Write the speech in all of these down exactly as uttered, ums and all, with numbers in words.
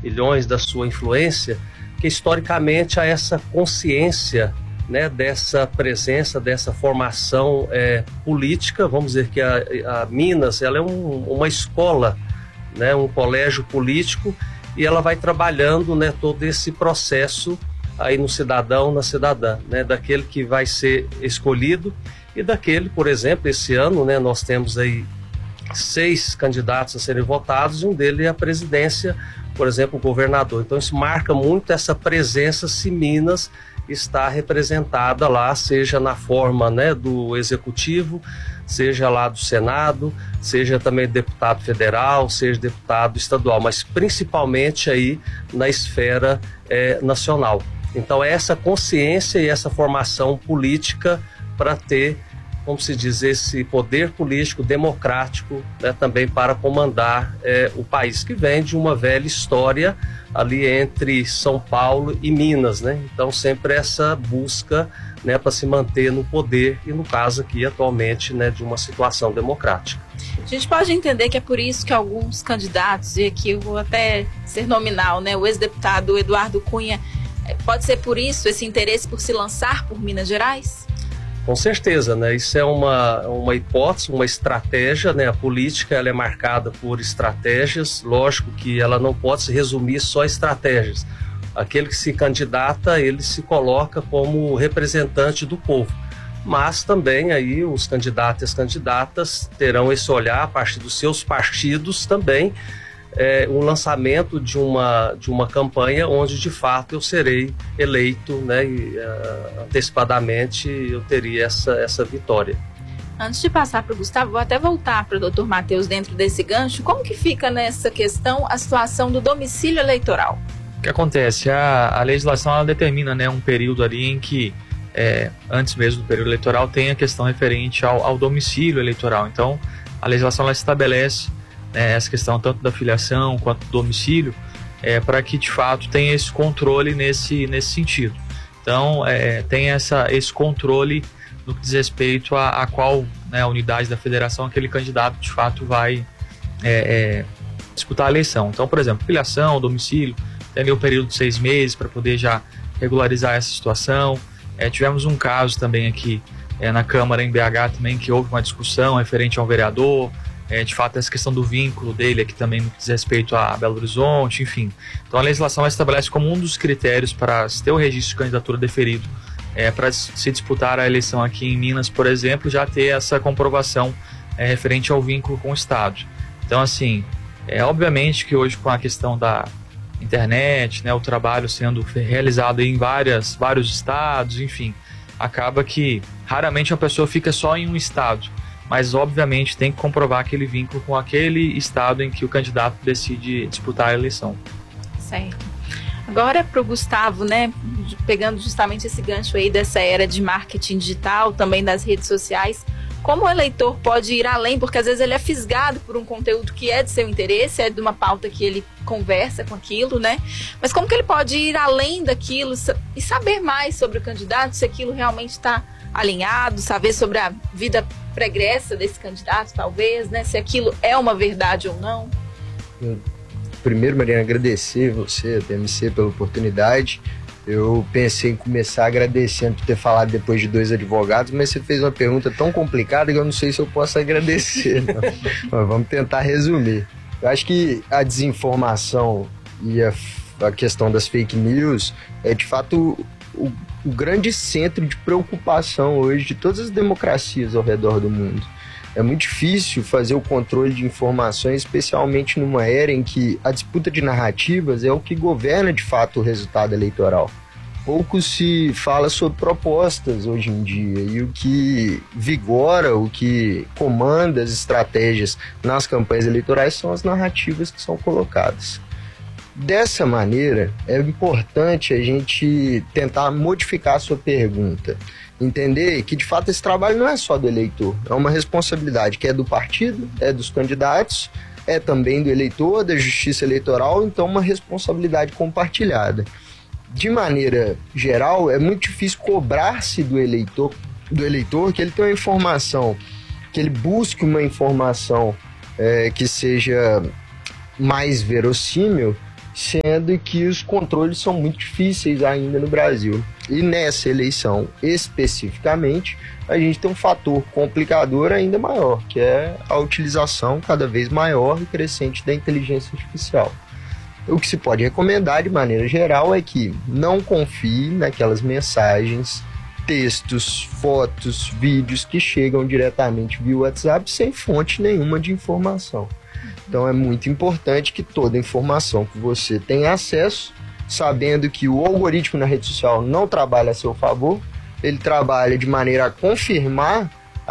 milhões da sua influência, que historicamente há essa consciência, né, dessa presença, dessa formação é, política. Vamos dizer que a, a Minas ela é um, uma escola, né, um colégio político, e ela vai trabalhando, né, todo esse processo aí no cidadão, na cidadã, né, daquele que vai ser escolhido e daquele, por exemplo, esse ano, né, nós temos aí seis candidatos a serem votados e um deles é a presidência, por exemplo, o governador. Então isso marca muito essa presença se Minas está representada lá, seja na forma, né, do executivo, seja lá do Senado, seja também deputado federal, seja deputado estadual, mas principalmente aí na esfera é, nacional. Então é essa consciência e essa formação política para ter, como se diz, esse poder político democrático, né, também para comandar é, o país, que vem de uma velha história ali entre São Paulo e Minas, né? Então sempre essa busca, né, para se manter no poder e, no caso aqui atualmente, né, de uma situação democrática. A gente pode entender que é por isso que alguns candidatos, e aqui eu vou até ser nominal, né, o ex-deputado Eduardo Cunha, pode ser por isso esse interesse por se lançar por Minas Gerais? Com certeza, né? Isso é uma, uma hipótese, uma estratégia, né? A política ela é marcada por estratégias, lógico que ela não pode se resumir só a estratégias. Aquele que se candidata, ele se coloca como representante do povo. Mas também aí os candidatos e as candidatas terão esse olhar a partir dos seus partidos também, é, um lançamento de uma, de uma campanha onde de fato eu serei eleito, né, e uh, antecipadamente eu teria essa, essa vitória. Antes de passar para o Gustavo, vou até voltar para o doutor Matheus dentro desse gancho. Como que fica nessa questão a situação do domicílio eleitoral? O que acontece? A, a legislação ela determina, né, um período ali em que, é, antes mesmo do período eleitoral, tem a questão referente ao, ao domicílio eleitoral. Então, a legislação ela estabelece É, essa questão tanto da filiação quanto do domicílio, é, para que de fato tenha esse controle nesse, nesse sentido. Então, é, tem essa, esse controle no que diz respeito a, a qual, né, unidade da federação aquele candidato de fato vai é, é, disputar a eleição. Então, por exemplo, filiação, domicílio, tem ali um período de seis meses para poder já regularizar essa situação. É, tivemos um caso também aqui é, na Câmara, em B H também, que houve uma discussão referente a um vereador. É, de fato, essa questão do vínculo dele aqui também no que diz respeito a Belo Horizonte, enfim. Então, a legislação estabelece como um dos critérios para se ter o registro de candidatura deferido, é, para se disputar a eleição aqui em Minas, por exemplo, já ter essa comprovação é, referente ao vínculo com o Estado. Então, assim, é obviamente que hoje com a questão da internet, né, o trabalho sendo realizado em várias, vários estados, enfim, acaba que raramente uma pessoa fica só em um estado, mas obviamente tem que comprovar aquele vínculo com aquele estado em que o candidato decide disputar a eleição. Certo. Agora para o Gustavo, né, pegando justamente esse gancho aí dessa era de marketing digital, também das redes sociais, como o eleitor pode ir além, porque às vezes ele é fisgado por um conteúdo que é de seu interesse, é de uma pauta que ele conversa com aquilo, né? Mas como que ele pode ir além daquilo e saber mais sobre o candidato, se aquilo realmente está alinhado, saber sobre a vida pregressa desse candidato, talvez, né? Se aquilo é uma verdade ou não? Primeiro, Mariana, agradecer você, a T M C, pela oportunidade. Eu pensei em começar agradecendo por ter falado depois de dois advogados, mas você fez uma pergunta tão complicada que eu não sei se eu posso agradecer. Mas vamos tentar resumir. Eu acho que a desinformação e a, a questão das fake news é, de fato, o, o grande centro de preocupação hoje de todas as democracias ao redor do mundo. É muito difícil fazer o controle de informações, especialmente numa era em que a disputa de narrativas é o que governa de fato o resultado eleitoral. Pouco se fala sobre propostas hoje em dia, e o que vigora, o que comanda as estratégias nas campanhas eleitorais são as narrativas que são colocadas. Dessa maneira, é importante a gente tentar modificar a sua pergunta. Entender que, de fato, esse trabalho não é só do eleitor, é uma responsabilidade que é do partido, é dos candidatos, é também do eleitor, da justiça eleitoral, então uma responsabilidade compartilhada. De maneira geral, é muito difícil cobrar-se do eleitor, do eleitor que ele tenha uma informação, que ele busque uma informação é, que seja mais verossímil, sendo que os controles são muito difíceis ainda no Brasil. E nessa eleição, especificamente, a gente tem um fator complicador ainda maior, que é a utilização cada vez maior e crescente da inteligência artificial. O que se pode recomendar de maneira geral é que não confie naquelas mensagens, textos, fotos, vídeos que chegam diretamente via WhatsApp sem fonte nenhuma de informação. Então é muito importante que toda informação que você tenha acesso, sabendo que o algoritmo na rede social não trabalha a seu favor, ele trabalha de maneira a confirmar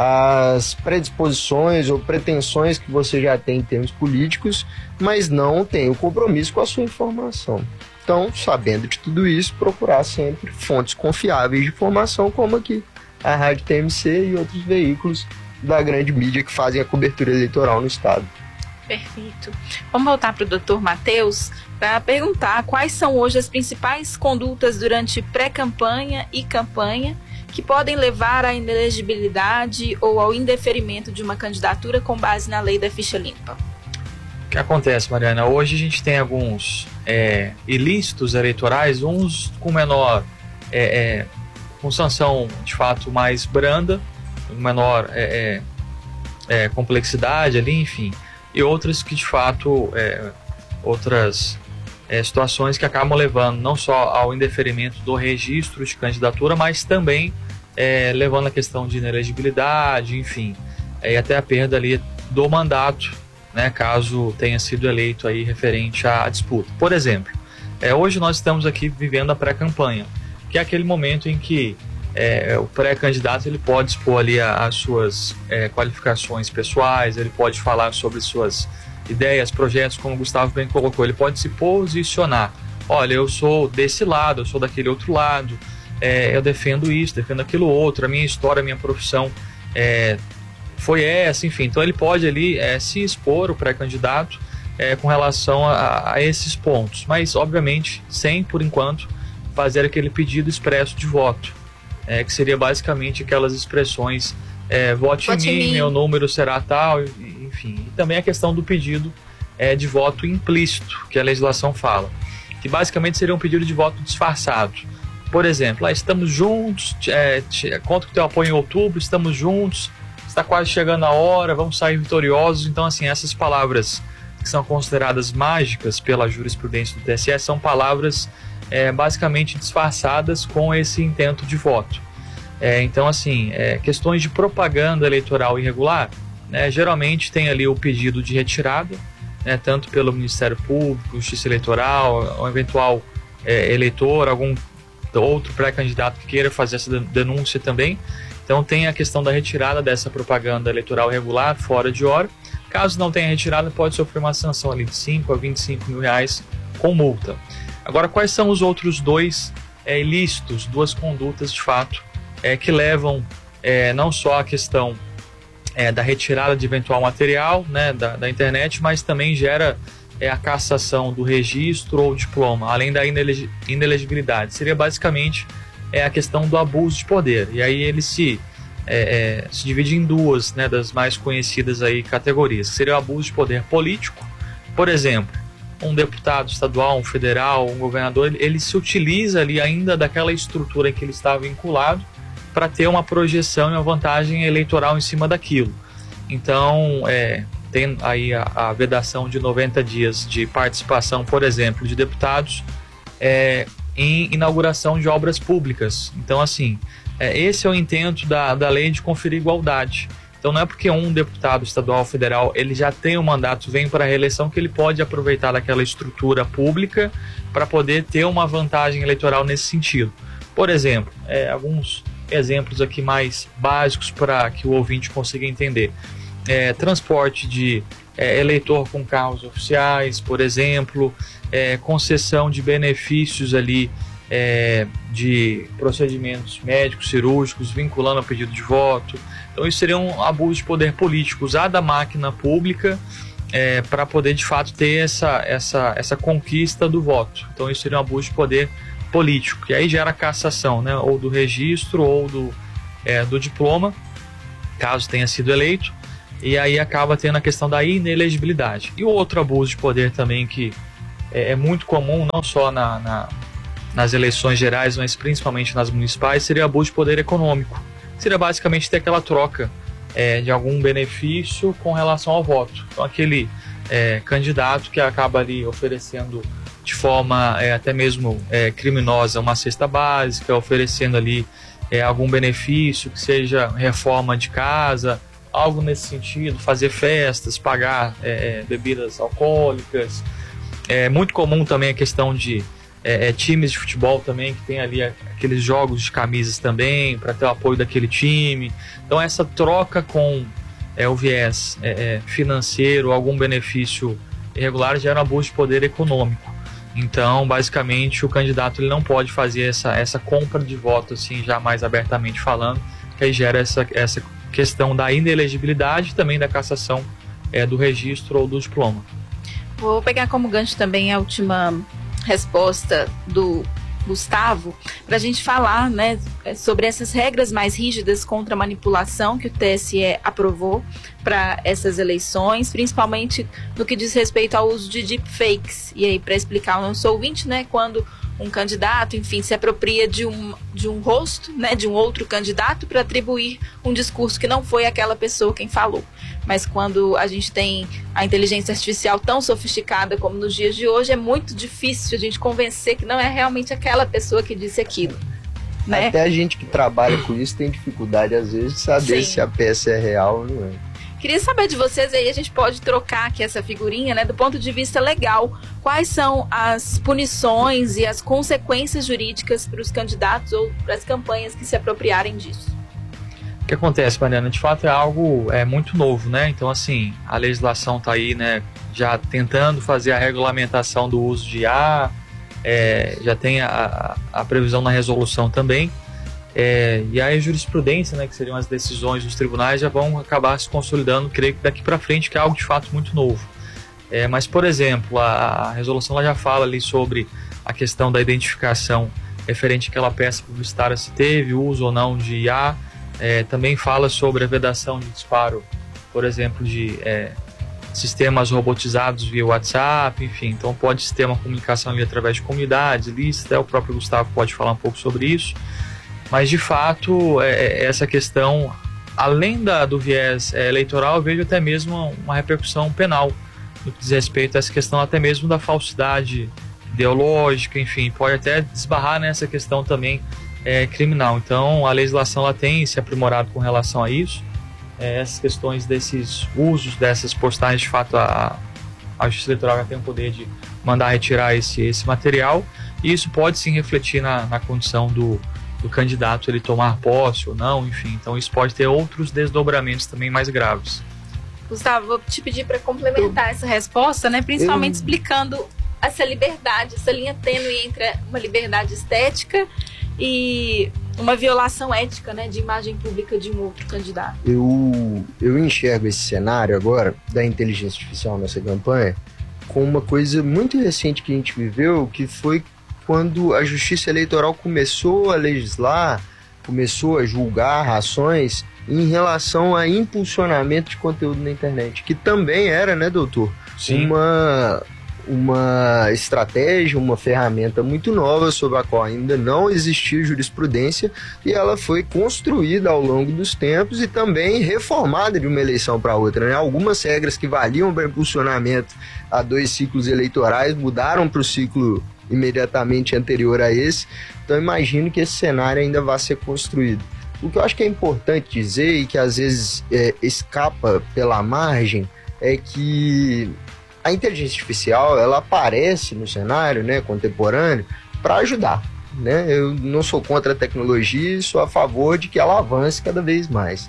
as predisposições ou pretensões que você já tem em termos políticos, mas não tem o compromisso com a sua informação. Então, sabendo de tudo isso, procurar sempre fontes confiáveis de informação, como aqui a Rádio T M C e outros veículos da grande mídia que fazem a cobertura eleitoral no estado. Perfeito. Vamos voltar para o doutor Matheus para perguntar quais são hoje as principais condutas durante pré-campanha e campanha que podem levar à inelegibilidade ou ao indeferimento de uma candidatura com base na lei da ficha limpa. O que acontece, Mariana? Hoje a gente tem alguns é, ilícitos eleitorais, uns com menor, é, é, com sanção de fato mais branda, com menor é, é, é, complexidade ali, enfim, e outras que de fato, é, outras é, situações que acabam levando não só ao indeferimento do registro de candidatura, mas também é, levando a questão de inelegibilidade, enfim, é, e até a perda ali do mandato, né, caso tenha sido eleito aí referente à disputa. Por exemplo, é, hoje nós estamos aqui vivendo a pré-campanha, que é aquele momento em que é, o pré-candidato ele pode expor ali a, as suas é, qualificações pessoais, ele pode falar sobre suas ideias, projetos, como o Gustavo bem colocou, ele pode se posicionar. Olha, eu sou desse lado, eu sou daquele outro lado, é, eu defendo isso, defendo aquilo outro, a minha história, a minha profissão é, foi essa, enfim. Então ele pode ali é, se expor, o pré-candidato, é, com relação a, a esses pontos, mas obviamente sem, por enquanto, fazer aquele pedido expresso de voto, é, que seria basicamente aquelas expressões é, vote, vote em mim, mim, meu número será tal, enfim. E também a questão do pedido é, de voto implícito, que a legislação fala, que basicamente seria um pedido de voto disfarçado. Por exemplo, ah, estamos juntos, é, conto com o teu apoio em outubro, estamos juntos, está quase chegando a hora, vamos sair vitoriosos. Então, assim, essas palavras que são consideradas mágicas pela jurisprudência do T S E são palavras é, basicamente disfarçadas com esse intento de voto. É, então, assim, é, questões de propaganda eleitoral irregular, né, geralmente tem ali o pedido de retirada, né, tanto pelo Ministério Público, Justiça Eleitoral, um eventual é, eleitor, algum outro pré-candidato que queira fazer essa denúncia também. Então tem a questão da retirada dessa propaganda eleitoral irregular, fora de hora. Caso não tenha retirada, pode sofrer uma sanção ali de cinco a vinte e cinco mil reais com multa. Agora, quais são os outros dois é, ilícitos, duas condutas de fato, é, que levam é, não só a questão é, da retirada de eventual material, né, da, da internet, mas também gera é, a cassação do registro ou diploma, além da inelegi- inelegibilidade. Seria basicamente é, a questão do abuso de poder. E aí ele se, é, é, se divide em duas, né, das mais conhecidas aí, categorias. Seria o abuso de poder político. Por exemplo, um deputado estadual, um federal, um governador, ele, ele se utiliza ali ainda daquela estrutura em que ele está vinculado para ter uma projeção e uma vantagem eleitoral em cima daquilo. Então, é, tem aí a, a vedação de noventa dias de participação, por exemplo, de deputados é, em inauguração de obras públicas. Então, assim, é, esse é o intento da, da lei de conferir igualdade. Então, não é porque um deputado estadual ou federal ele já tem um mandato, vem para a reeleição, que ele pode aproveitar daquela estrutura pública para poder ter uma vantagem eleitoral nesse sentido. Por exemplo, é, alguns exemplos aqui mais básicos para que o ouvinte consiga entender. É, transporte de é, eleitor com carros oficiais, por exemplo, é, concessão de benefícios ali é, de procedimentos médicos, cirúrgicos, vinculando ao pedido de voto. Então isso seria um abuso de poder político, usar da máquina pública é, para poder de fato ter essa, essa, essa conquista do voto. Então isso seria um abuso de poder político, que aí gera cassação, né, ou do registro ou do, é, do diploma, caso tenha sido eleito, e aí acaba tendo a questão da inelegibilidade. E o outro abuso de poder também que é, é muito comum, não só na, na, nas eleições gerais, mas principalmente nas municipais, seria abuso de poder econômico. Seria basicamente ter aquela troca é, de algum benefício com relação ao voto. Então, aquele é, candidato que acaba ali oferecendo de forma é, até mesmo é, criminosa uma cesta básica, oferecendo ali é, algum benefício, que seja reforma de casa, algo nesse sentido, fazer festas, pagar é, bebidas alcoólicas. É muito comum também a questão de é, é, times de futebol também, que tem ali aqueles jogos de camisas também, para ter o apoio daquele time. Então essa troca com é, o viés é, é, financeiro, algum benefício irregular, gera um abuso de poder econômico. Então, basicamente, o candidato ele não pode fazer essa, essa compra de voto, assim, já mais abertamente falando, que aí gera essa, essa questão da inelegibilidade e também da cassação é, do registro ou do diploma. Vou pegar como gancho também a última resposta do Gustavo, para a gente falar, né, sobre essas regras mais rígidas contra a manipulação que o T S E aprovou para essas eleições, principalmente no que diz respeito ao uso de deepfakes. E aí, para explicar ao nosso ouvinte, né, quando um candidato, enfim, se apropria de um, de um rosto, né, de um outro candidato para atribuir um discurso que não foi aquela pessoa quem falou. Mas quando a gente tem a inteligência artificial tão sofisticada como nos dias de hoje, é muito difícil a gente convencer que não é realmente aquela pessoa que disse aquilo. Né? Até a gente que trabalha com isso tem dificuldade, às vezes, de saber Sim. se a peça é real ou não é. Queria saber de vocês, aí a gente pode trocar aqui essa figurinha, né, do ponto de vista legal. Quais são as punições e as consequências jurídicas para os candidatos ou para as campanhas que se apropriarem disso? O que acontece, Mariana? De fato é algo é, muito novo, né? Então, assim, a legislação está aí, né, já tentando fazer a regulamentação do uso de I A, é, já tem a, a previsão na resolução também. É, e aí a jurisprudência, né, que seriam as decisões dos tribunais, já vão acabar se consolidando, creio que daqui para frente, que é algo de fato muito novo. É, mas, por exemplo, a, a resolução ela já fala ali sobre a questão da identificação referente àquela peça publicitária, se teve uso ou não de I A. É, também fala sobre a vedação de disparo, por exemplo, de é, sistemas robotizados via WhatsApp, enfim. Então pode ter uma comunicação ali através de comunidades, listas, até o próprio Gustavo pode falar um pouco sobre isso. Mas, de fato, é, essa questão, além da, do viés é, eleitoral, eu vejo até mesmo uma repercussão penal no que diz respeito a essa questão até mesmo da falsidade ideológica, enfim, pode até desbarrar nessa questão também é, criminal. Então, a legislação ela tem se aprimorado com relação a isso. É, essas questões desses usos dessas postagens, de fato, a, a Justiça Eleitoral já tem o poder de mandar retirar esse, esse material, e isso pode sim refletir na, na condição do do candidato ele tomar posse ou não, enfim. Então isso pode ter outros desdobramentos também mais graves. Gustavo, vou te pedir para complementar eu, essa resposta, né? Principalmente eu... explicando essa liberdade, essa linha tênue entre uma liberdade estética e uma violação ética, né, de imagem pública de um outro candidato. Eu, eu enxergo esse cenário agora da inteligência artificial nessa campanha com uma coisa muito recente que a gente viveu, que foi quando a Justiça Eleitoral começou a legislar, começou a julgar ações em relação a impulsionamento de conteúdo na internet, que também era, né, doutor? Sim. Uma, uma estratégia, uma ferramenta muito nova sobre a qual ainda não existia jurisprudência, e ela foi construída ao longo dos tempos e também reformada de uma eleição para outra, né? Algumas regras que valiam para impulsionamento a dois ciclos eleitorais mudaram para o ciclo imediatamente anterior a esse. Então imagino que esse cenário ainda vai ser construído. O que eu acho que é importante dizer e que às vezes é, escapa pela margem é que a inteligência artificial ela aparece no cenário, né, contemporâneo para ajudar, né? Eu não sou contra a tecnologia e sou a favor de que ela avance cada vez mais.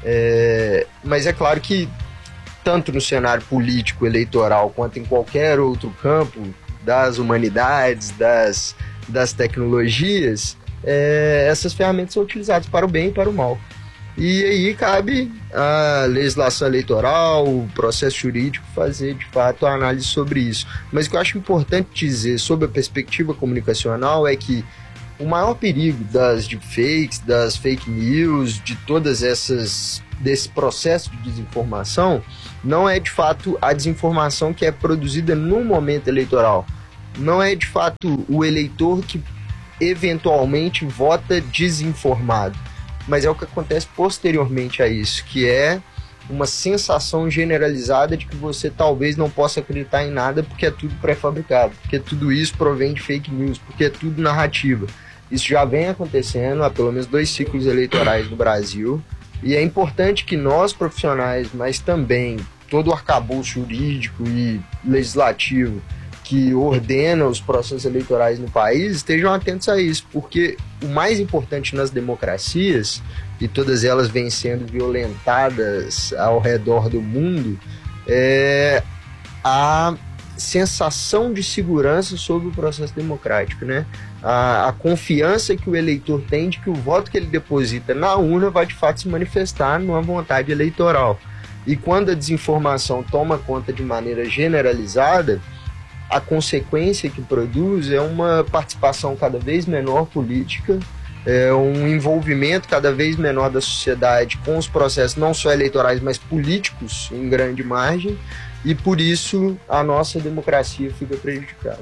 É, mas é claro que tanto no cenário político, eleitoral, quanto em qualquer outro campo das humanidades, das, das tecnologias, é, essas ferramentas são utilizadas para o bem e para o mal. E aí cabe a legislação eleitoral, o processo jurídico fazer, de fato, a análise sobre isso. Mas o que eu acho importante dizer sobre a perspectiva comunicacional é que o maior perigo das deepfakes, das fake news, de todas essas, desse processo de desinformação, não é, de fato, a desinformação que é produzida no momento eleitoral, não é de fato o eleitor que eventualmente vota desinformado, mas é o que acontece posteriormente a isso, que é uma sensação generalizada de que você talvez não possa acreditar em nada porque é tudo pré-fabricado, porque tudo isso provém de fake news, porque é tudo narrativa. Isso já vem acontecendo há pelo menos dois ciclos eleitorais no Brasil, e é importante que nós profissionais, mas também todo o arcabouço jurídico e legislativo que ordena os processos eleitorais no país estejam atentos a isso, porque o mais importante nas democracias, e todas elas vêm sendo violentadas ao redor do mundo, é a sensação de segurança sobre o processo democrático, né? A, a confiança que o eleitor tem de que o voto que ele deposita na urna vai de fato se manifestar numa vontade eleitoral. E quando a desinformação toma conta de maneira generalizada, a consequência que produz é uma participação cada vez menor política, é um envolvimento cada vez menor da sociedade com os processos não só eleitorais, mas políticos em grande margem, e por isso a nossa democracia fica prejudicada.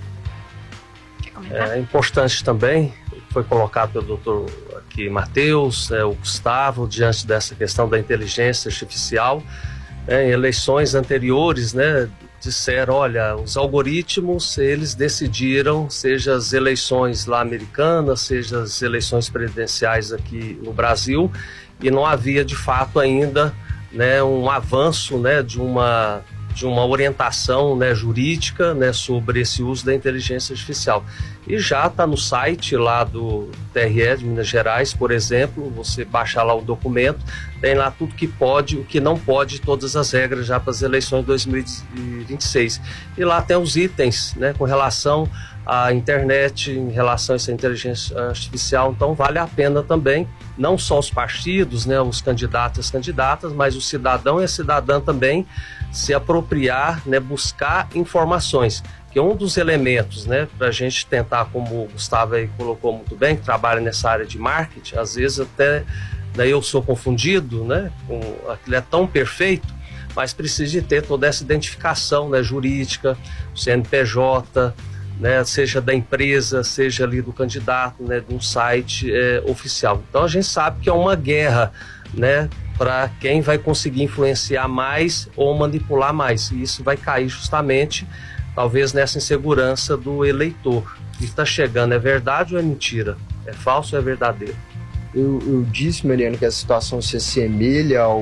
É importante também, foi colocado pelo doutor aqui Matheus, é, o Gustavo, diante dessa questão da inteligência artificial, é, em eleições anteriores, né, disseram, olha, os algoritmos, eles decidiram, seja as eleições lá americanas, seja as eleições presidenciais aqui no Brasil, e não havia de fato ainda, né, um avanço, né, de uma de uma orientação, né, jurídica, né, sobre esse uso da inteligência artificial. E já está no site lá do T R E de Minas Gerais, por exemplo, você baixa lá o documento, tem lá tudo que pode, o que não pode, todas as regras já para as eleições de dois mil e vinte e seis. E lá tem os itens, né, com relação à internet, em relação a essa inteligência artificial. Então vale a pena também, não só os partidos, né, os candidatos e as candidatas, mas o cidadão e a cidadã também se apropriar, né, buscar informações, que é um dos elementos, né, para a gente tentar, como o Gustavo aí colocou muito bem, que trabalha nessa área de marketing, às vezes até daí eu sou confundido, né, com aquilo é tão perfeito, mas precisa de ter toda essa identificação, né, jurídica, C N P J, né, seja da empresa, seja ali do candidato, né, de um site é, oficial. Então a gente sabe que é uma guerra, né, para quem vai conseguir influenciar mais ou manipular mais. E isso vai cair justamente, talvez, nessa insegurança do eleitor. O que está chegando é verdade ou é mentira? É falso ou é verdadeiro? Eu, eu disse, Mariano, que a situação se assemelha ao,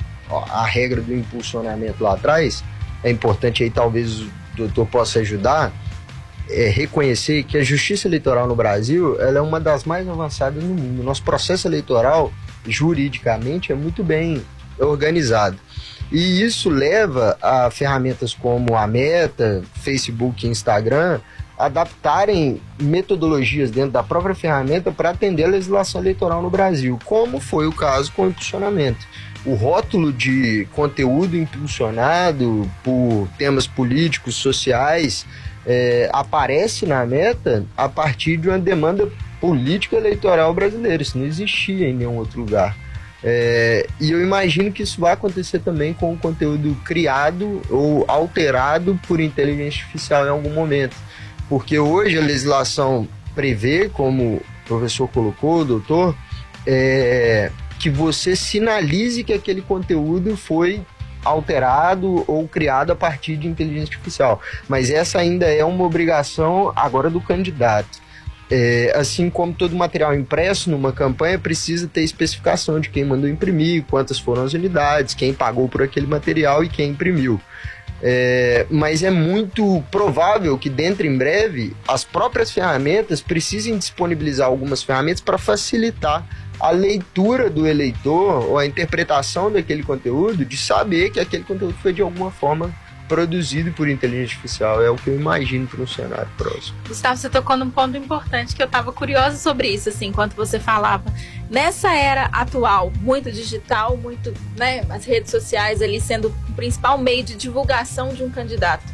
à regra do impulsionamento lá atrás. É importante aí, talvez o doutor possa ajudar, é reconhecer que a justiça eleitoral no Brasil ela é uma das mais avançadas no mundo. Nosso processo eleitoral, juridicamente, é muito bem organizado. E isso leva a ferramentas como a Meta, Facebook e Instagram adaptarem metodologias dentro da própria ferramenta para atender a legislação eleitoral no Brasil, como foi o caso com o impulsionamento. O rótulo de conteúdo impulsionado por temas políticos, sociais, é, aparece na Meta a partir de uma demanda política eleitoral brasileira. Isso não existia em nenhum outro lugar. É, e eu imagino que isso vai acontecer também com o conteúdo criado ou alterado por inteligência artificial em algum momento. Porque hoje a legislação prevê, como o professor colocou, doutor, é, que você sinalize que aquele conteúdo foi alterado ou criado a partir de inteligência artificial. Mas essa ainda é uma obrigação agora do candidato. É, assim como todo material impresso numa campanha precisa ter especificação de quem mandou imprimir, quantas foram as unidades, quem pagou por aquele material e quem imprimiu. É, mas é muito provável que dentro em breve as próprias ferramentas precisem disponibilizar algumas ferramentas para facilitar a leitura do eleitor ou a interpretação daquele conteúdo, de saber que aquele conteúdo foi de alguma forma produzido por inteligência artificial. É o que eu imagino para um cenário próximo. Gustavo, você tocou num ponto importante que eu estava curiosa sobre isso, assim, enquanto você falava. Nessa era atual, muito digital, muito, né, as redes sociais ali sendo o principal meio de divulgação de um candidato.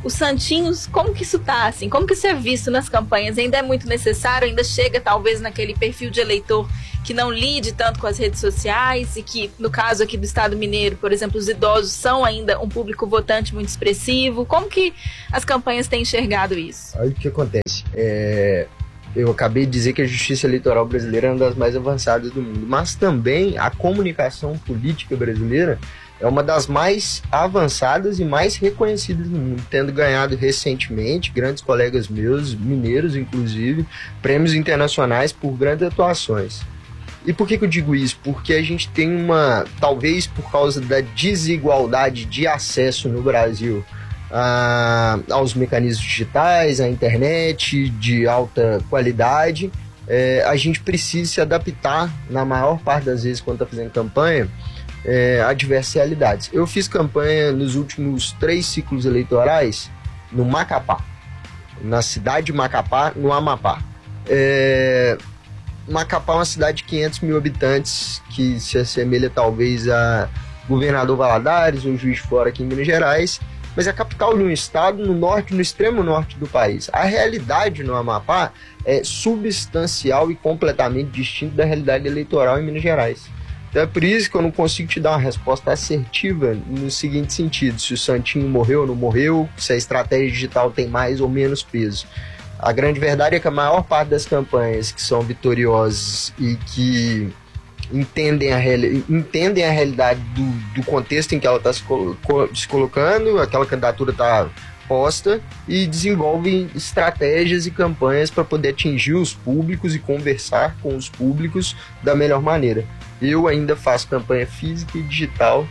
os santinhos, como que isso tá, assim? Como que isso é visto nas campanhas? Ainda é muito necessário? Ainda chega, talvez, naquele perfil de eleitor que não lide tanto com as redes sociais e que, no caso aqui do Estado Mineiro, por exemplo, os idosos são ainda um público votante muito expressivo? Como que as campanhas têm enxergado isso? Aí o que acontece? É... Eu acabei de dizer que a justiça eleitoral brasileira é uma das mais avançadas do mundo, mas também a comunicação política brasileira é uma das mais avançadas e mais reconhecidas no mundo, tendo ganhado recentemente, grandes colegas meus, mineiros inclusive, prêmios internacionais por grandes atuações. E por que que eu digo isso? Porque a gente tem uma, talvez por causa da desigualdade de acesso no Brasil, A, aos mecanismos digitais, à internet de alta qualidade, é, a gente precisa se adaptar, na maior parte das vezes, quando está fazendo campanha, é, a diversas realidades. Eu fiz campanha nos últimos três ciclos eleitorais no Macapá, na cidade de Macapá, no Amapá. É, Macapá é uma cidade de quinhentos mil habitantes, que se assemelha talvez a Governador Valadares ou Juiz de Fora aqui em Minas Gerais, mas é a capital de um estado no norte, no extremo norte do país. A realidade no Amapá é substancial e completamente distinta da realidade eleitoral em Minas Gerais. Então é por isso que eu não consigo te dar uma resposta assertiva no seguinte sentido: se o santinho morreu ou não morreu, se a estratégia digital tem mais ou menos peso. A grande verdade é que a maior parte das campanhas que são vitoriosas e que entendem a, reali- entendem a realidade do, do contexto em que ela está se, colo- se colocando, aquela candidatura está posta, e desenvolvem estratégias e campanhas para poder atingir os públicos e conversar com os públicos da melhor maneira. Eu ainda faço campanha física e digital,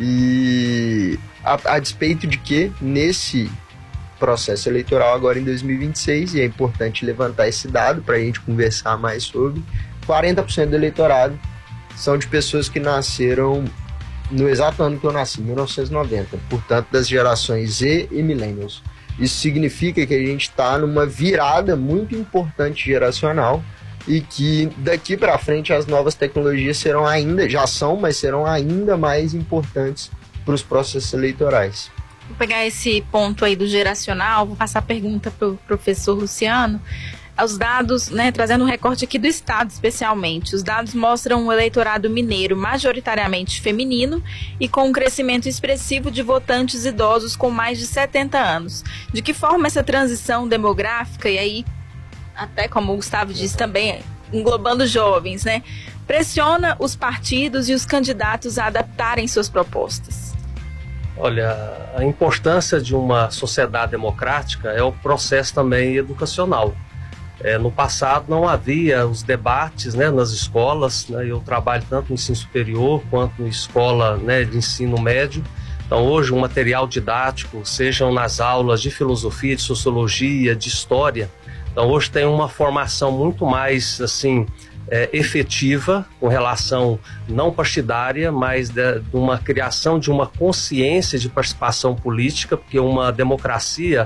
e a, a despeito de que nesse processo eleitoral agora em dois mil e vinte e seis, e é importante levantar esse dado para a gente conversar mais sobre, quarenta por cento do eleitorado são de pessoas que nasceram no exato ano que eu nasci, mil novecentos e noventa, portanto das gerações Z e Millennials. Isso significa que a gente está numa virada muito importante geracional e que daqui para frente as novas tecnologias serão ainda, já são, mas serão ainda mais importantes para os processos eleitorais. Vou pegar esse ponto aí do geracional, vou passar a pergunta para o professor Luciano. Os dados, né, trazendo um recorte aqui do estado especialmente, os dados mostram um eleitorado mineiro majoritariamente feminino e com um crescimento expressivo de votantes idosos com mais de setenta anos. De que forma essa transição demográfica, e aí, até como o Gustavo disse também, englobando jovens, né, pressiona os partidos e os candidatos a adaptarem suas propostas? Olha, a importância de uma sociedade democrática é o processo também educacional. É, no passado não havia os debates, né, nas escolas, né, eu trabalho tanto no ensino superior quanto na escola, né, de ensino médio. Então hoje o material didático, sejam nas aulas de filosofia, de sociologia, de história, então hoje tem uma formação muito mais assim, é, efetiva com relação não partidária, mas de, de uma criação de uma consciência de participação política, porque uma democracia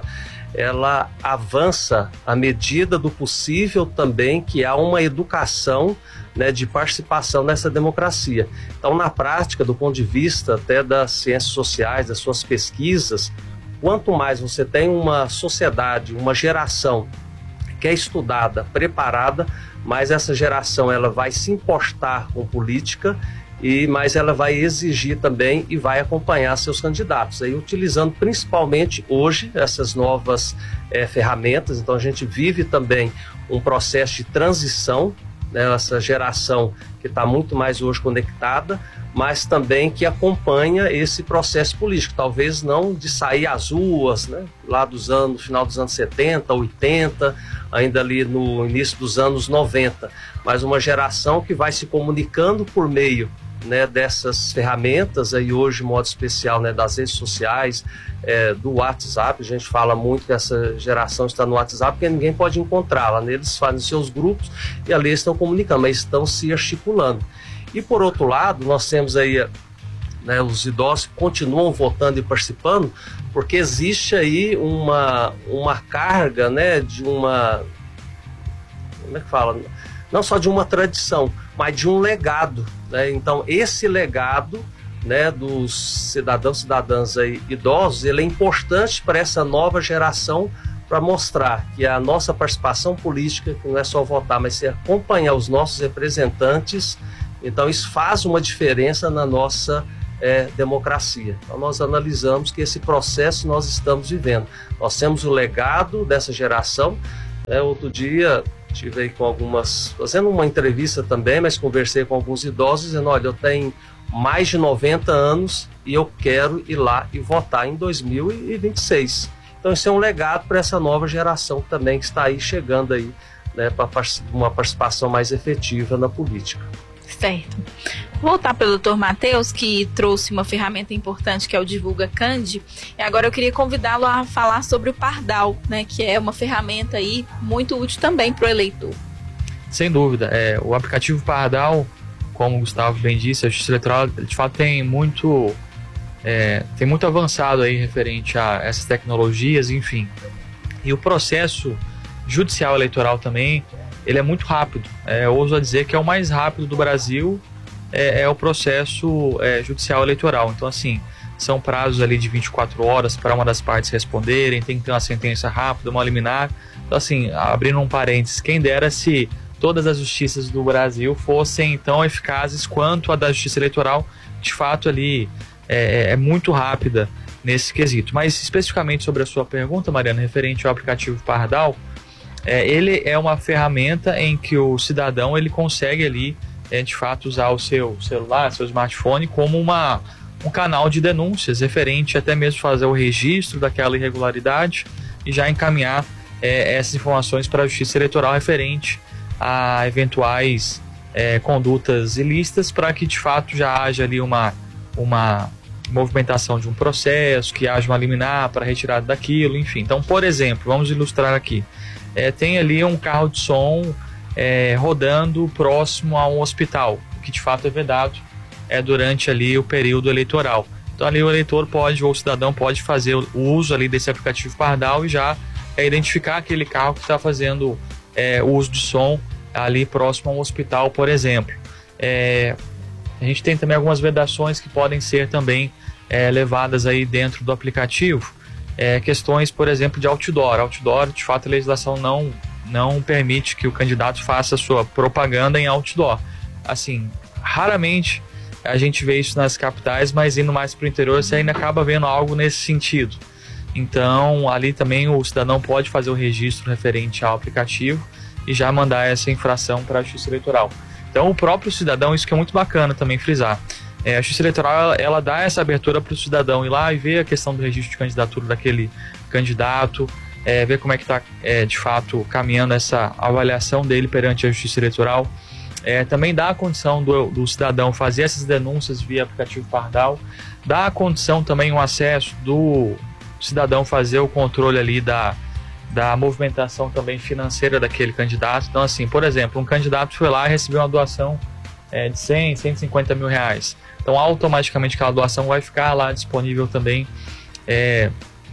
ela avança à medida do possível também que há uma educação, né, de participação nessa democracia. Então, na prática, do ponto de vista até das ciências sociais, das suas pesquisas, quanto mais você tem uma sociedade, uma geração que é estudada, preparada, mais essa geração ela vai se importar com política e mais ela vai exigir também e vai acompanhar seus candidatos, aí utilizando principalmente hoje essas novas é, ferramentas. Então a gente vive também um processo de transição, né, essa geração que está muito mais hoje conectada, mas também que acompanha esse processo político, talvez não de sair às ruas, né, lá dos anos, final dos anos setenta, oitenta, ainda ali no início dos anos noventa, mas uma geração que vai se comunicando por meio, né, dessas ferramentas, aí hoje, de modo especial, né, das redes sociais, é, do WhatsApp. A gente fala muito que essa geração está no WhatsApp porque ninguém pode encontrá-la. Eles fazem seus grupos e ali estão comunicando, mas estão se articulando. E por outro lado, nós temos aí, né, os idosos que continuam votando e participando, porque existe aí uma, uma carga, né, de uma, como é que fala? Não só de uma tradição, mas de um legado, né? Então esse legado né, dos cidadãos e cidadãs aí, idosos, ele é importante para essa nova geração, para mostrar que a nossa participação política, que não é só votar, mas é acompanhar os nossos representantes. Então isso faz uma diferença na nossa é, democracia. Então nós analisamos que esse processo nós estamos vivendo. Nós temos o legado dessa geração. É, outro dia estive aí com algumas, fazendo uma entrevista também, mas conversei com alguns idosos dizendo, olha, eu tenho mais de noventa anos e eu quero ir lá e votar em dois mil e vinte e seis. Então isso é um legado para essa nova geração também que está aí chegando aí, né, para uma participação mais efetiva na política. Certo. Vou voltar para o doutor Matheus, que trouxe uma ferramenta importante que é o Divulga Candi. E agora eu queria convidá-lo a falar sobre o Pardal, né, que é uma ferramenta aí muito útil também para o eleitor. Sem dúvida. É, o aplicativo Pardal, como o Gustavo bem disse, a Justiça Eleitoral de fato tem muito... É, tem muito avançado aí referente a essas tecnologias, enfim. E o processo judicial eleitoral também, ele é muito rápido. É, eu ouso dizer que é o mais rápido do Brasil, é, é o processo é, judicial eleitoral. Então, assim, são prazos ali de vinte e quatro horas para uma das partes responderem, tem que ter uma sentença rápida, uma liminar. Então, assim, abrindo um parênteses, quem dera se todas as justiças do Brasil fossem tão eficazes quanto a da Justiça Eleitoral, de fato ali... É, é muito rápida nesse quesito. Mas especificamente sobre a sua pergunta, Mariana, referente ao aplicativo Pardal, é, ele é uma ferramenta em que o cidadão ele consegue ali, é, de fato, usar o seu celular, seu smartphone como uma, um canal de denúncias referente até mesmo fazer o registro daquela irregularidade e já encaminhar é, essas informações para a Justiça Eleitoral referente a eventuais é, condutas ilícitas, para que de fato já haja ali uma uma movimentação de um processo, que haja uma liminar para retirada daquilo, enfim. Então, por exemplo, vamos ilustrar aqui, é, tem ali um carro de som é, rodando próximo a um hospital, que de fato é vedado é, durante ali o período eleitoral. Então ali o eleitor pode, ou o cidadão pode fazer o uso ali desse aplicativo Pardal e já é, identificar aquele carro que está fazendo é, o uso do som ali próximo a um hospital, por exemplo. É, A gente tem também algumas vedações que podem ser também é, levadas aí dentro do aplicativo. É, questões, por exemplo, de outdoor. Outdoor, de fato, a legislação não, não permite que o candidato faça sua propaganda em outdoor. Assim, raramente a gente vê isso nas capitais, mas indo mais para o interior você ainda acaba vendo algo nesse sentido. Então, ali também o cidadão pode fazer o registro referente ao aplicativo e já mandar essa infração para a Justiça Eleitoral. Então, o próprio cidadão, isso que é muito bacana também frisar, é, a Justiça Eleitoral, ela, ela dá essa abertura para o cidadão ir lá e ver a questão do registro de candidatura daquele candidato, é, ver como é que está, é, de fato, caminhando essa avaliação dele perante a Justiça Eleitoral. É, também dá a condição do, do cidadão fazer essas denúncias via aplicativo Pardal, dá a condição também, o acesso do cidadão fazer o controle ali da... da movimentação também financeira daquele candidato. Então, assim, por exemplo, um candidato foi lá e recebeu uma doação é, de cem, cento e cinquenta mil reais. Então, automaticamente aquela doação vai ficar lá disponível também é,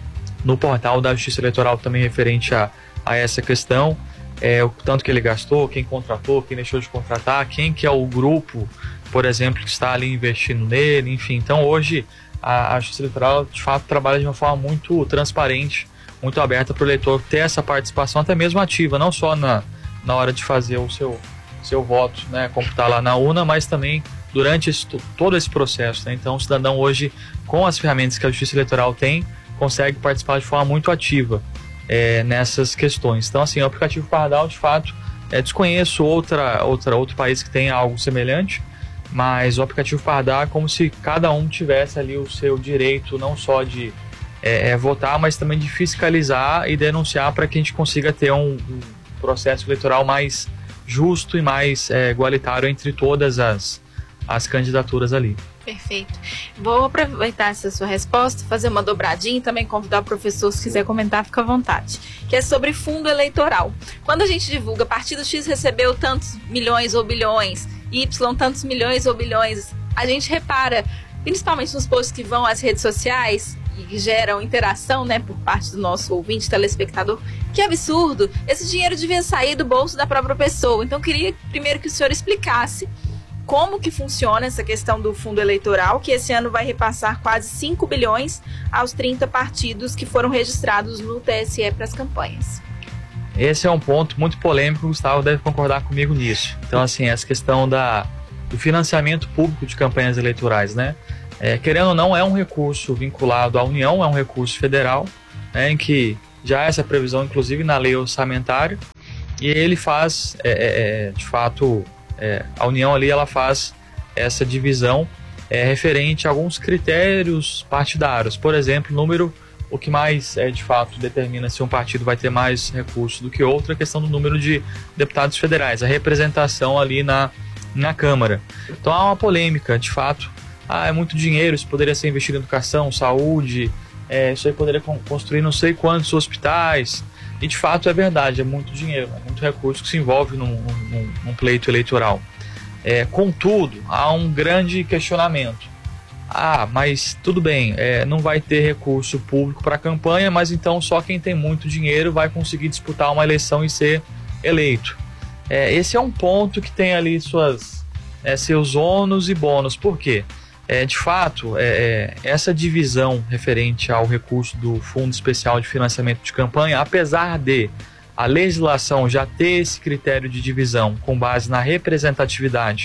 no portal da Justiça Eleitoral também referente a, a essa questão. É, o tanto que ele gastou, quem contratou, quem deixou de contratar, quem que é o grupo, por exemplo, que está ali investindo nele, enfim. Então, hoje, a, a Justiça Eleitoral, de fato, trabalha de uma forma muito transparente, muito aberta para o eleitor ter essa participação até mesmo ativa, não só na, na hora de fazer o seu, seu voto, né, computar lá na urna, mas também durante esse, todo esse processo. Né? Então o cidadão hoje, com as ferramentas que a Justiça Eleitoral tem, consegue participar de forma muito ativa é, nessas questões. Então, assim, o aplicativo Pardal, de fato, é, desconheço outra, outra, outro país que tenha algo semelhante, mas o aplicativo Pardal é como se cada um tivesse ali o seu direito, não só de É, é votar, mas também de fiscalizar e denunciar para que a gente consiga ter um, um processo eleitoral mais justo e mais é, igualitário entre todas as, as candidaturas ali. Perfeito. Vou aproveitar essa sua resposta, fazer uma dobradinha e também convidar o professor, se quiser comentar, fica à vontade. Que é sobre fundo eleitoral. Quando a gente divulga, partido X recebeu tantos milhões ou bilhões, Y tantos milhões ou bilhões, a gente repara, principalmente nos posts que vão às redes sociais, e que geram interação, né, por parte do nosso ouvinte, telespectador, que absurdo, esse dinheiro devia sair do bolso da própria pessoa. Então, eu queria primeiro que o senhor explicasse como que funciona essa questão do fundo eleitoral, que esse ano vai repassar quase cinco bilhões aos trinta partidos que foram registrados no T S E para as campanhas. Esse é um ponto muito polêmico, o Gustavo deve concordar comigo nisso. Então, assim, essa questão da, do financiamento público de campanhas eleitorais, né? É, querendo ou não, é um recurso vinculado à União, é um recurso federal, né, em que já há essa previsão, inclusive, na lei orçamentária, e ele faz, é, é, de fato, é, a União ali, ela faz essa divisão é, referente a alguns critérios partidários. Por exemplo, número, o que mais, é, de fato, determina se um partido vai ter mais recursos do que outro, é a questão do número de deputados federais, a representação ali na, na Câmara. Então há uma polêmica, de fato, ah, é muito dinheiro, isso poderia ser investido em educação, saúde, é, isso aí poderia construir não sei quantos hospitais, e de fato é verdade, é muito dinheiro, é muito recurso que se envolve num, num, num pleito eleitoral. É, contudo, há um grande questionamento. Ah, mas tudo bem, é, não vai ter recurso público para a campanha, mas então só quem tem muito dinheiro vai conseguir disputar uma eleição e ser eleito. É, esse é um ponto que tem ali suas, é, seus ônus e bônus. Por quê? É, de fato, é, essa divisão referente ao recurso do Fundo Especial de Financiamento de Campanha, apesar de a legislação já ter esse critério de divisão com base na representatividade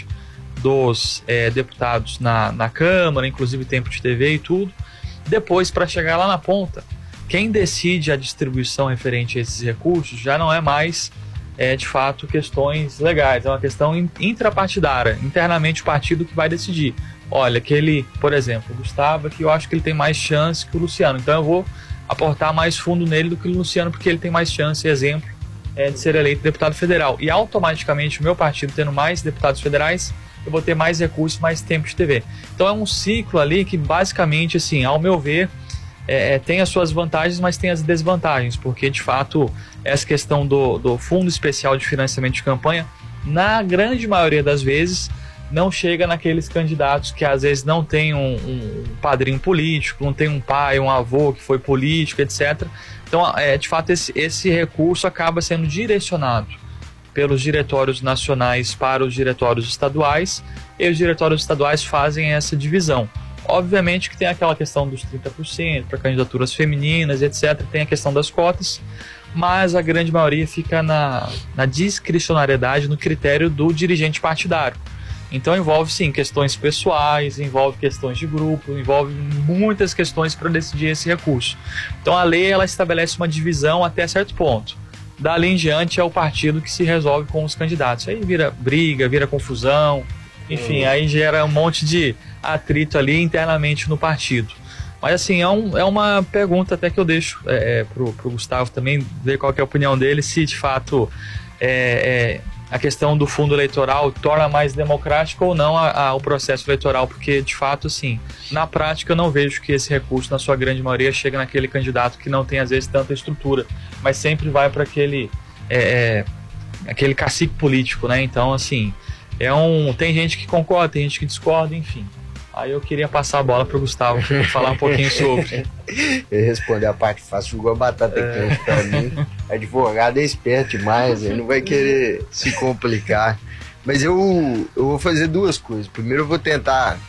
dos é, deputados na, na Câmara, inclusive tempo de T V e tudo, depois, para chegar lá na ponta, quem decide a distribuição referente a esses recursos já não é mais, é, de fato, questões legais, é uma questão intrapartidária, internamente o partido que vai decidir. Olha, aquele, por exemplo, o Gustavo, que eu acho que ele tem mais chance que o Luciano, então eu vou aportar mais fundo nele do que o Luciano, porque ele tem mais chance, exemplo, é, de ser eleito deputado federal. E automaticamente o meu partido tendo mais deputados federais, eu vou ter mais recursos, mais tempo de T V. Então é um ciclo ali que basicamente, assim, ao meu ver, é, tem as suas vantagens, mas tem as desvantagens, porque de fato essa questão do, do Fundo Especial de Financiamento de Campanha, na grande maioria das vezes, não chega naqueles candidatos que às vezes não tem um, um padrinho político, não tem um pai, um avô que foi político, etcétera. Então, é, de fato, esse, esse recurso acaba sendo direcionado pelos diretórios nacionais para os diretórios estaduais, e os diretórios estaduais fazem essa divisão. Obviamente que tem aquela questão dos trinta por cento para candidaturas femininas, etcétera. Tem a questão das cotas, mas a grande maioria fica na, na discricionariedade, no critério do dirigente partidário. Então envolve sim questões pessoais, envolve questões de grupo, envolve muitas questões para decidir esse recurso. Então a lei ela estabelece uma divisão até certo ponto. Dali em diante é o partido que se resolve com os candidatos. Aí vira briga, vira confusão, enfim, uhum. Aí gera um monte de atrito ali internamente no partido. Mas assim, é, um, é uma pergunta até que eu deixo é, pro, pro Gustavo também, ver qual que é a opinião dele, se de fato é, é, a questão do fundo eleitoral torna mais democrático ou não a, a, o processo eleitoral, porque de fato, assim, na prática eu não vejo que esse recurso, na sua grande maioria, chega naquele candidato que não tem às vezes tanta estrutura, mas sempre vai para aquele, é, aquele cacique político, né? Então, assim, é um, tem gente que concorda, tem gente que discorda, enfim. Aí eu queria passar a bola para o Gustavo falar um pouquinho sobre. Eu responder a parte fácil, jogou a batata é. quente para mim. Advogado é esperto demais, ele não vai querer se complicar. Mas eu, eu vou fazer duas coisas. Primeiro eu vou tentar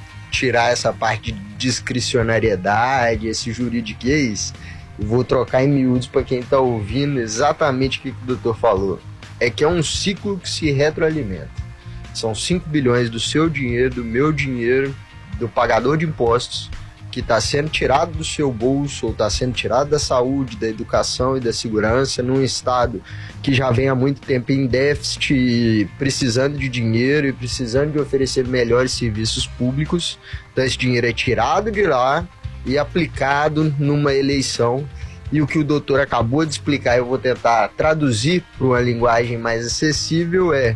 tirar essa parte de discricionariedade, esse juridiquês, e vou trocar em miúdos para quem está ouvindo exatamente o que, que o doutor falou. É que é um ciclo que se retroalimenta. São cinco bilhões do seu dinheiro, do meu dinheiro, do pagador de impostos, que está sendo tirado do seu bolso, ou está sendo tirado da saúde, da educação e da segurança, num estado que já vem há muito tempo em déficit, precisando de dinheiro e precisando de oferecer melhores serviços públicos. Então esse dinheiro é tirado de lá e aplicado numa eleição. E o que o doutor acabou de explicar, eu vou tentar traduzir para uma linguagem mais acessível, é: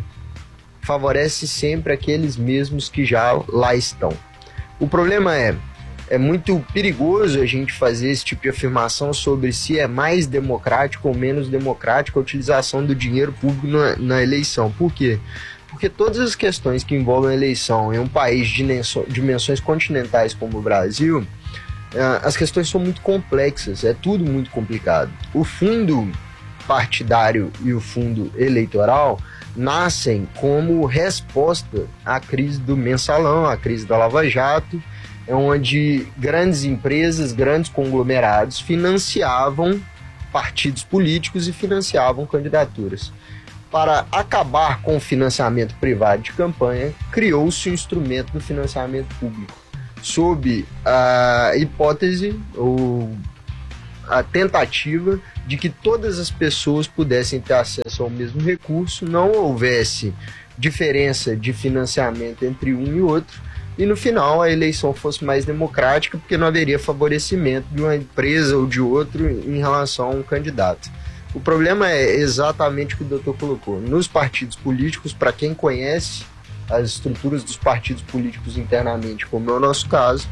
favorece sempre aqueles mesmos que já lá estão. O problema é, é muito perigoso a gente fazer esse tipo de afirmação sobre se é mais democrático ou menos democrático a utilização do dinheiro público na, na eleição. Por quê? Porque todas as questões que envolvem a eleição em um país de dimensões continentais como o Brasil, as questões são muito complexas, é tudo muito complicado. O fundo partidário e o fundo eleitoral nascem como resposta à crise do mensalão, à crise da Lava Jato, onde grandes empresas, grandes conglomerados financiavam partidos políticos e financiavam candidaturas. Para acabar com o financiamento privado de campanha, criou-se o instrumento do financiamento público, sob a hipótese ou a tentativa de que todas as pessoas pudessem ter acesso ao mesmo recurso, não houvesse diferença de financiamento entre um e outro, e no final a eleição fosse mais democrática, porque não haveria favorecimento de uma empresa ou de outro em relação a um candidato. O problema é exatamente o que o doutor colocou. Nos partidos políticos, para quem conhece as estruturas dos partidos políticos internamente, como é o nosso caso,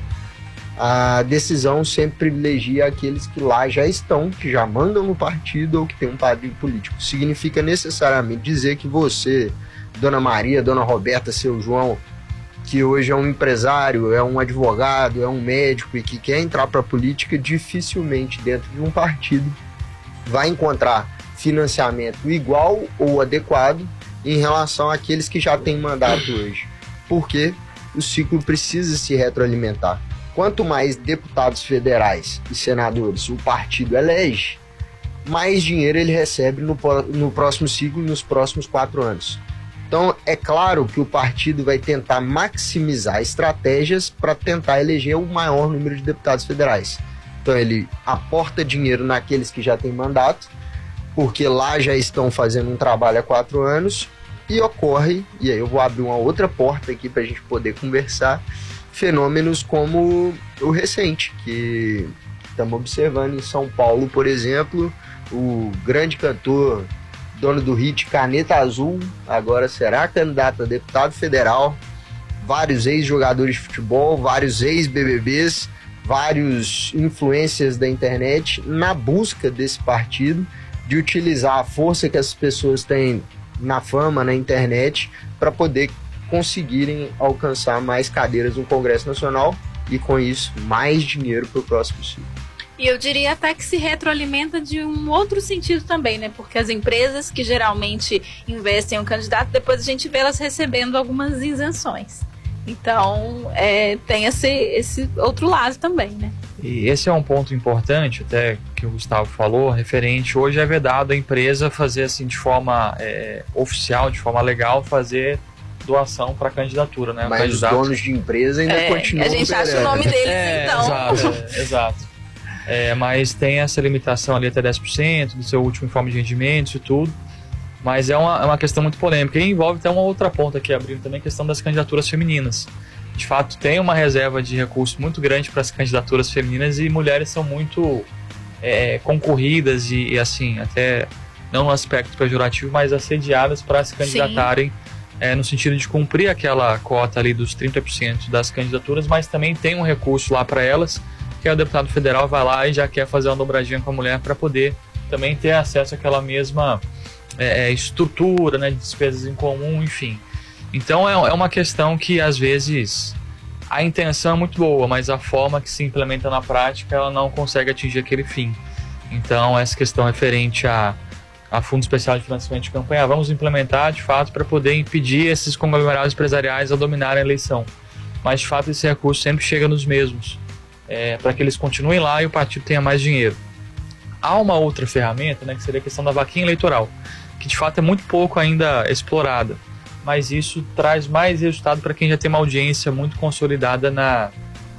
a decisão sempre privilegia aqueles que lá já estão, que já mandam no partido ou que tem um padrinho político. Significa necessariamente dizer que você, Dona Maria, Dona Roberta, seu João, que hoje é um empresário, é um advogado, é um médico e que quer entrar para a política, dificilmente dentro de um partido vai encontrar financiamento igual ou adequado em relação àqueles que já têm mandato hoje. Porque o ciclo precisa se retroalimentar. Quanto mais deputados federais e senadores o partido elege, mais dinheiro ele recebe no, no próximo ciclo, nos próximos quatro anos. Então, é claro que o partido vai tentar maximizar estratégias para tentar eleger o maior número de deputados federais. Então, ele aporta dinheiro naqueles que já têm mandato, porque lá já estão fazendo um trabalho há quatro anos, e ocorre, e aí eu vou abrir uma outra porta aqui para a gente poder conversar, fenômenos como o recente, que estamos observando em São Paulo, por exemplo, o grande cantor, dono do hit Caneta Azul, agora será candidato a deputado federal, vários ex-jogadores de futebol, vários ex-B B Bs, vários influencers da internet na busca desse partido, de utilizar a força que as pessoas têm na fama, na internet, para poder conseguirem alcançar mais cadeiras no Congresso Nacional e, com isso, mais dinheiro para o próximo ciclo. E eu diria até que se retroalimenta de um outro sentido também, né? Porque as empresas que geralmente investem em um candidato, depois a gente vê elas recebendo algumas isenções. Então, é, tem esse, esse outro lado também, né? E esse é um ponto importante, até que o Gustavo falou, referente, hoje é vedado a empresa fazer assim de forma é, oficial, de forma legal, fazer doação para candidatura, né? Mas os donos de empresa ainda é, continuam. A gente acha o nome deles, é, então. Exato, é, exato. É, mas tem essa limitação ali até dez por cento do seu último informe de rendimentos e tudo. Mas é uma, é uma questão muito polêmica e envolve até uma outra ponta aqui, abrindo também a questão das candidaturas femininas. De fato, tem uma reserva de recursos muito grande para as candidaturas femininas e mulheres são muito é, concorridas e, e, assim, até não no aspecto pejorativo, mas assediadas para se candidatarem é, no sentido de cumprir aquela cota ali dos trinta por cento das candidaturas, mas também tem um recurso lá para elas, que é o deputado federal vai lá e já quer fazer uma dobradinha com a mulher para poder também ter acesso àquela mesma é, estrutura, né, de despesas em comum, enfim. Então é, é uma questão que às vezes a intenção é muito boa, mas a forma que se implementa na prática ela não consegue atingir aquele fim. Então essa questão referente a, a Fundo Especial de Financiamento de Campanha, vamos implementar de fato para poder impedir esses conglomerados empresariais a dominarem a eleição. Mas de fato esse recurso sempre chega nos mesmos. É, para que eles continuem lá e o partido tenha mais dinheiro. Há uma outra ferramenta, né, que seria a questão da vaquinha eleitoral, que de fato é muito pouco ainda explorada, mas isso traz mais resultado para quem já tem uma audiência muito consolidada na,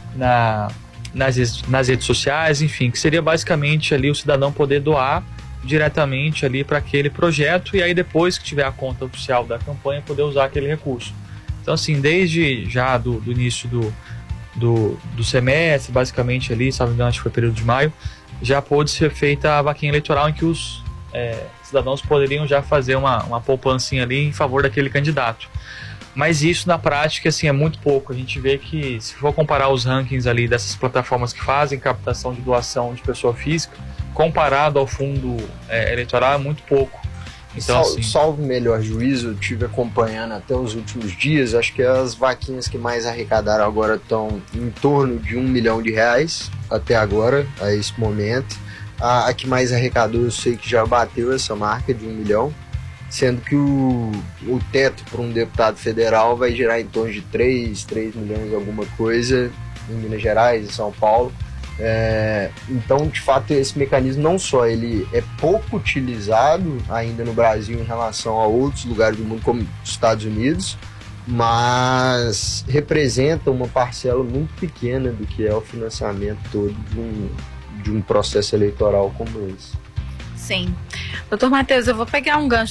na, nas, nas redes sociais, enfim, que seria basicamente ali o cidadão poder doar diretamente ali para aquele projeto e aí depois que tiver a conta oficial da campanha poder usar aquele recurso. Então assim, desde já do, do início do Do, do semestre, basicamente ali, salvo engano, acho que foi período de maio, já pôde ser feita a vaquinha eleitoral em que os é, cidadãos poderiam já fazer uma, uma poupancinha ali em favor daquele candidato. Mas isso na prática assim, é muito pouco. A gente vê que se for comparar os rankings ali dessas plataformas que fazem captação de doação de pessoa física, comparado ao fundo é, eleitoral é muito pouco. Então, Sal, assim, salvo melhor juízo, eu estive acompanhando até os últimos dias, acho que as vaquinhas que mais arrecadaram agora estão em torno de um milhão de reais, até agora, a esse momento. A, a que mais arrecadou, eu sei que já bateu essa marca de um milhão. sendo que o, o teto para um deputado federal vai girar em torno de três, três milhões alguma coisa em Minas Gerais, em São Paulo. É, então, de fato, esse mecanismo não só ele é pouco utilizado ainda no Brasil em relação a outros lugares do mundo, como os Estados Unidos, mas representa uma parcela muito pequena do que é o financiamento todo de um, de um processo eleitoral como esse. Sim. Doutor Matheus, eu vou pegar um gancho